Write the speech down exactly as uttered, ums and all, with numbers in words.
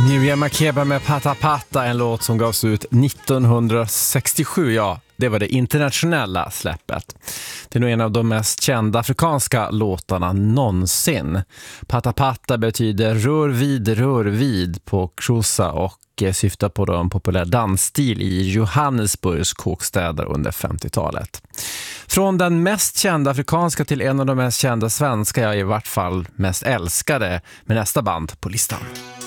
Miriam Makeba med Pata Pata, en låt som gavs ut nittonhundrasextiosju, ja. Det var det internationella släppet. Det är nog en av de mest kända afrikanska låtarna någonsin. Pata Pata betyder rör vid, rör vid på Xhosa och syftar på en populär dansstil i Johannesburgs kåkstäder under femtiotalet. Från den mest kända afrikanska till en av de mest kända svenska, jag i vart fall mest älskade, med nästa band på listan.